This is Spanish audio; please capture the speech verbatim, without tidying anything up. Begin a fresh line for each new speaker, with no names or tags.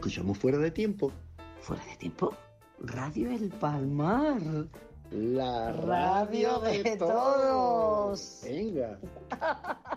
escuchamos fuera de tiempo.
¿Fuera de tiempo? Radio El Palmar.
La
radio, radio de, de todos.
todos. Venga.